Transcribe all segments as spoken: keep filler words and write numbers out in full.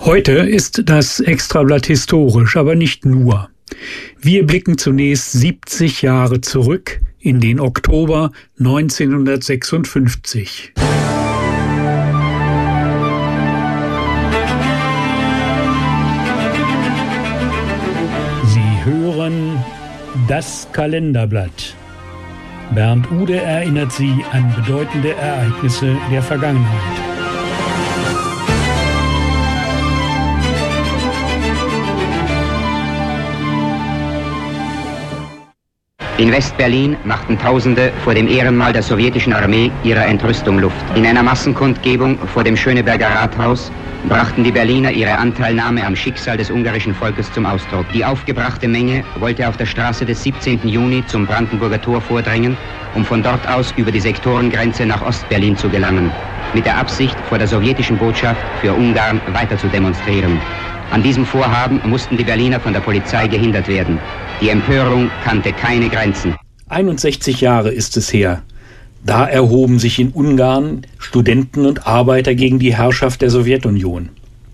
Heute ist das Extrablatt historisch, aber nicht nur. Wir blicken zunächst siebzig Jahre zurück in den Oktober neunzehnhundertsechsundfünfzig. Sie hören das Kalenderblatt. Bernd Ude erinnert Sie an bedeutende Ereignisse der Vergangenheit. In West-Berlin machten Tausende vor dem Ehrenmal der sowjetischen Armee ihrer Entrüstung Luft. In einer Massenkundgebung vor dem Schöneberger Rathaus brachten die Berliner ihre Anteilnahme am Schicksal des ungarischen Volkes zum Ausdruck. Die aufgebrachte Menge wollte auf der Straße des siebzehnten Juni zum Brandenburger Tor vordringen, um von dort aus über die Sektorengrenze nach Ost-Berlin zu gelangen, mit der Absicht, vor der sowjetischen Botschaft für Ungarn weiter zu demonstrieren. An diesem Vorhaben mussten die Berliner von der Polizei gehindert werden. Die Empörung kannte keine Grenzen. einundsechzig Jahre ist es her. Da erhoben sich in Ungarn Studenten und Arbeiter gegen die Herrschaft der Sowjetunion.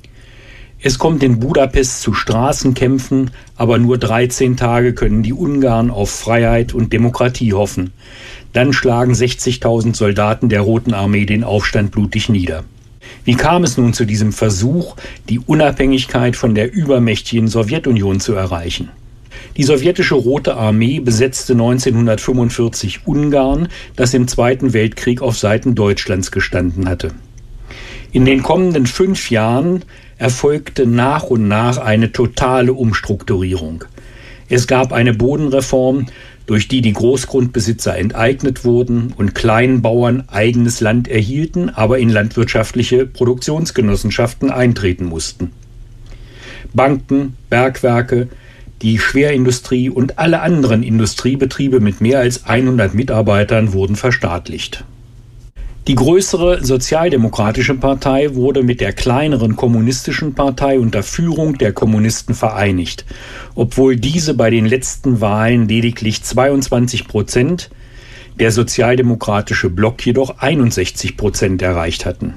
Es kommt in Budapest zu Straßenkämpfen, aber nur dreizehn Tage können die Ungarn auf Freiheit und Demokratie hoffen. Dann schlagen sechzigtausend Soldaten der Roten Armee den Aufstand blutig nieder. Wie kam es nun zu diesem Versuch, die Unabhängigkeit von der übermächtigen Sowjetunion zu erreichen? Die sowjetische Rote Armee besetzte neunzehnhundertfünfundvierzig Ungarn, das im Zweiten Weltkrieg auf Seiten Deutschlands gestanden hatte. In den kommenden fünf Jahren erfolgte nach und nach eine totale Umstrukturierung. Es gab eine Bodenreform, durch die die Großgrundbesitzer enteignet wurden und Kleinbauern eigenes Land erhielten, aber in landwirtschaftliche Produktionsgenossenschaften eintreten mussten. Banken, Bergwerke, die Schwerindustrie und alle anderen Industriebetriebe mit mehr als hundert Mitarbeitern wurden verstaatlicht. Die größere sozialdemokratische Partei wurde mit der kleineren kommunistischen Partei unter Führung der Kommunisten vereinigt, obwohl diese bei den letzten Wahlen lediglich zweiundzwanzig Prozent, der sozialdemokratische Block jedoch einundsechzig Prozent erreicht hatten.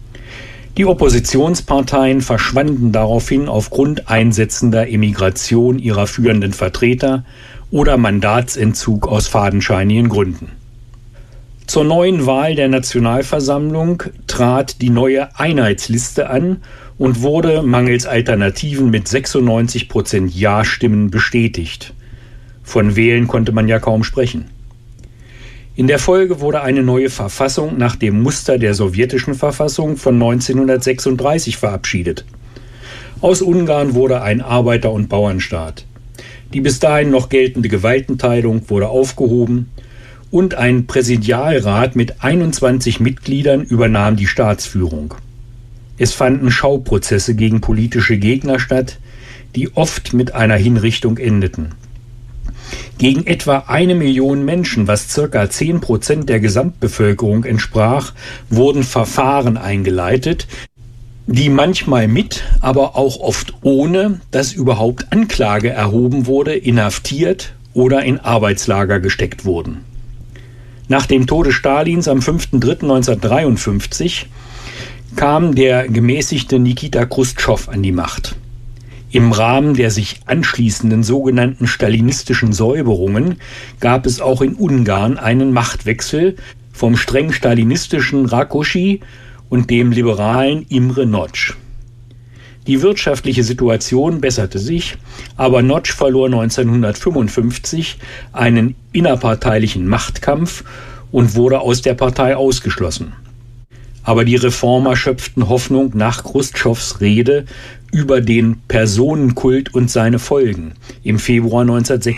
Die Oppositionsparteien verschwanden daraufhin aufgrund einsetzender Emigration ihrer führenden Vertreter oder Mandatsentzug aus fadenscheinigen Gründen. Zur neuen Wahl der Nationalversammlung trat die neue Einheitsliste an und wurde mangels Alternativen mit sechsundneunzig Prozent Ja-Stimmen bestätigt. Von Wählen konnte man ja kaum sprechen. In der Folge wurde eine neue Verfassung nach dem Muster der sowjetischen Verfassung von neunzehnhundertsechsunddreißig verabschiedet. Aus Ungarn wurde ein Arbeiter- und Bauernstaat. Die bis dahin noch geltende Gewaltenteilung wurde aufgehoben und ein Präsidialrat mit einundzwanzig Mitgliedern übernahm die Staatsführung. Es fanden Schauprozesse gegen politische Gegner statt, die oft mit einer Hinrichtung endeten. Gegen etwa eine Million Menschen, was circa zehn Prozent der Gesamtbevölkerung entsprach, wurden Verfahren eingeleitet, die manchmal mit, aber auch oft ohne, dass überhaupt Anklage erhoben wurde, inhaftiert oder in Arbeitslager gesteckt wurden. Nach dem Tode Stalins am fünften dritten neunzehnhundertdreiundfünfzig kam der gemäßigte Nikita Chruschtschow an die Macht. Im Rahmen der sich anschließenden sogenannten stalinistischen Säuberungen gab es auch in Ungarn einen Machtwechsel vom streng stalinistischen Rákosi und dem liberalen Imre Nagy. Die wirtschaftliche Situation besserte sich, aber Nagy verlor neunzehnhundertfünfundfünfzig einen innerparteilichen Machtkampf und wurde aus der Partei ausgeschlossen. Aber die Reformer schöpften Hoffnung nach Chruschtschows Rede über den Personenkult und seine Folgen im Februar neunzehnhundertsechsundfünfzig.